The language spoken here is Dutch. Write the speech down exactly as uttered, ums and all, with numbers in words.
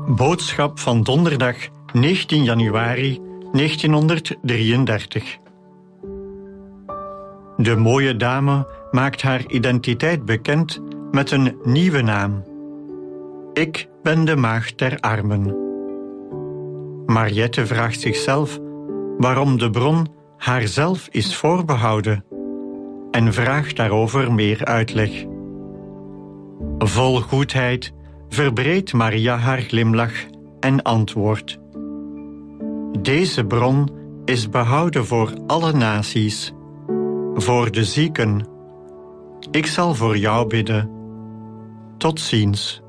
Boodschap van donderdag negentien januari negentienhonderddrieëndertig. De mooie dame maakt haar identiteit bekend met een nieuwe naam. Ik ben de maagd der armen. Mariette vraagt zichzelf waarom de bron haarzelf is voorbehouden en vraagt daarover meer uitleg. Vol goedheid verbreedt Maria haar glimlach en antwoordt: Deze bron is behouden voor alle naties, voor de zieken. Ik zal voor jou bidden. Tot ziens.